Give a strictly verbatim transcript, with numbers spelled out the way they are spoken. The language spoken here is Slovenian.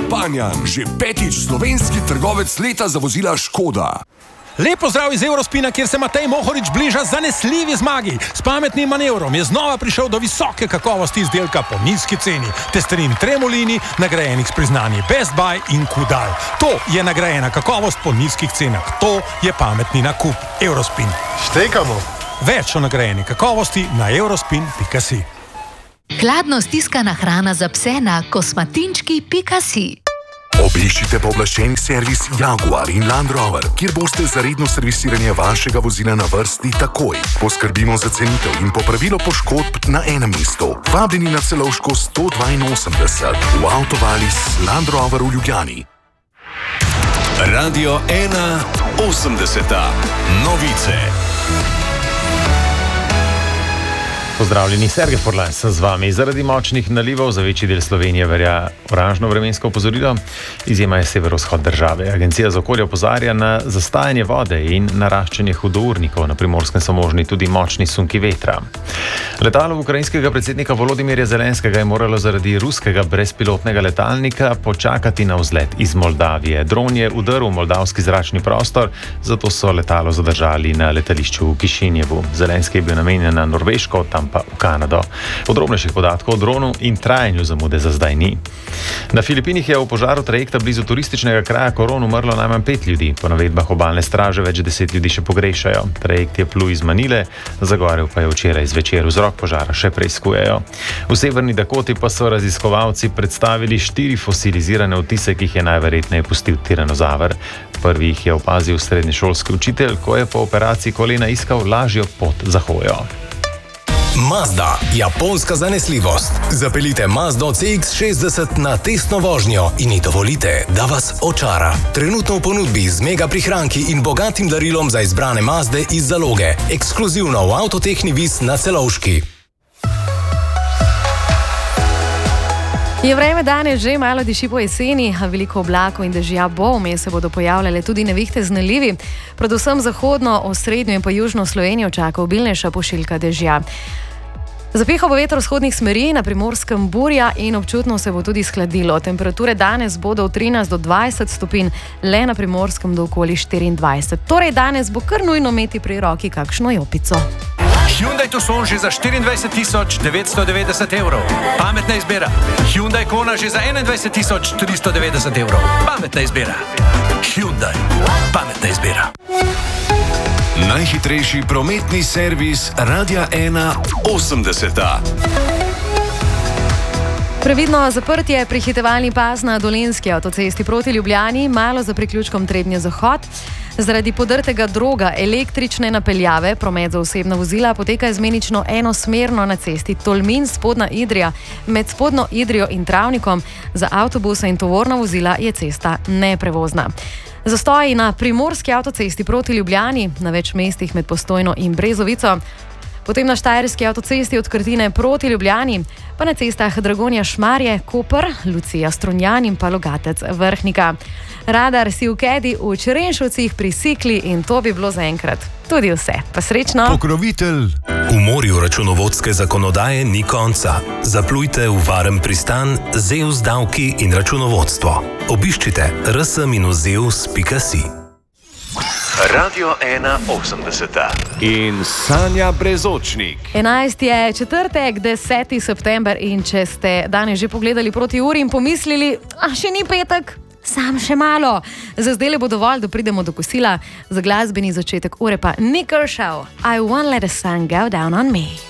Panjan, že petič slovenski trgovec leta za vozila Škoda. Lep pozdrav iz Eurospina, kjer se Matej Mohorič bliža zanesljivi zmagi. S pametnim manevrom je znova prišel do visoke kakovosti izdelka po nizki ceni. Testerin Tremolini, nagrajenih s priznanji Best Buy in Kudal. To je nagrajena kakovost po nizkih cenah. To je pametni nakup. Eurospin. Štekamo. Več o nagrajeni kakovosti na eurospin pika si. Hladno stiskana hrana za pse na kosmatinčki pika si. Obiščite pooblaščeni servis Jaguar in Land Rover, kjer boste za redno servisiranje vašega vozila na vrsti takoj. Poskrbimo za cenitev in popravilo poškodb na enem mestu. Vabljeni na Celovško sto dvainosemdeset v Avtovalis Land Rover v Ljubljani. Radio ena osemdeseta. Novice. Pozdravljeni, Sergej Forlan sem z vami. Zaradi močnih nalivov za večji del Slovenije velja oranžno vremensko opozorilo. Izjema je severovzhod države. Agencija za okolje opozarja na zastajanje vode in naraščanje hudournikov. Na Primorskem so možni tudi močni sunki vetra. Letalo ukrajinskega predsednika Volodimirja Zelenskega je moralo zaradi ruskega brezpilotnega letalnika počakati na vzlet iz Moldavije. Dron je udrl v moldavski zračni prostor, zato so letalo zadržali na letališču v Kišinjevu. Zelenski je bil namenjen na Norveško, tam pa v Kanado. Podrobnejših podatkov o dronu in trajanju zamude za zdaj ni. Na Filipinih je v požaru trajekta blizu turističnega kraja Coron umrlo najmanj pet ljudi. Po navedbah obalne straže več deset ljudi še pogrešajo. Trajekt je plul iz Manile, zagorel pa je včeraj zvečer. Vzrok požara še preiskujejo. V Severni Dakoti pa so raziskovalci predstavili štiri fosilizirane odtise, ki jih je najverjetneje pustil tiranozaver. Prvi jih je opazil srednješolski učitelj, ko je po operaciji kolena iskal lažjo pot za hojo. Mazda, japonska zanesljivost. Zapeljite Mazdo C X šestdeset na testno vožnjo in ji dovolite, da vas očara. Trenutno v ponudbi z mega prihranki in bogatim darilom za izbrane Mazde iz zaloge. Ekskluzivno v Avtotehni Vis na Celovški. Je vreme danes že malo diši po jeseni, a veliko oblakov in dežja bo, vmes se bodo pojavljale tudi nevihte z nalivi. Predvsem zahodno, osrednjo in pa južno Slovenijo čaka obilnejša pošiljka dežja. Zapihal bo veter vzhodnih smeri, na Primorskem burja in občutno se bo tudi shladilo. Temperature danes bodo od trinajst do dvajset stopinj, le na Primorskem do okoli štiriindvajset. Torej danes bo kar nujno imeti pri roki kakšno jopico. Hyundai Tucson že za štiriindvajset tisoč devetsto devetdeset evrov. Pametna izbira. Hyundai Kona že za enaindvajset tisoč tristo devetdeset evrov. Pametna izbira. Hyundai. Pametna izbira. Najhitrejši prometni servis Radia ena osemdeseta. Previdno zaprtje prehitevalni pas na Dolenjski avtocesti proti Ljubljani, malo za priključkom Trebnje-Zahod. Zaradi podrtega droga električne napeljave promet za osebna vozila poteka izmenično enosmerno na cesti Tolmin-Spodnja Idrija. Med Spodnjo Idrijo in Travnikom za avtobuse in tovorna vozila je cesta neprevozna. Zastoji na Primorski avtocesti proti Ljubljani, na več mestih med Postojno in Brezovico, potem na Štajerski avtocesti od Krtine proti Ljubljani, pa na cestah Dragonja Šmarje, Koper, Lucija Strunjan in pa Logatec Vrhnika. Radar si v Kedi v Črenšovcih pri Sikli in to bi bilo zaenkrat tudi vse. Pa srečno! Pokrovitelj. V morju računovodske zakonodaje ni konca. Zaplujte v varen pristan Zeus davki in računovodstvo. Obiščite r s minus zeus pika si. Radio ena osemdeseta in Sanja Brezočnik. enajsti je četrtek, deseti september in če ste danes že pogledali proti uri in pomislili, a še ni petek, sam še malo. Za zdaj bo dovolj, da pridemo do kosila. Za glasbeni začetek ure pa Nick Kershaw, I won't let the sun go down on me.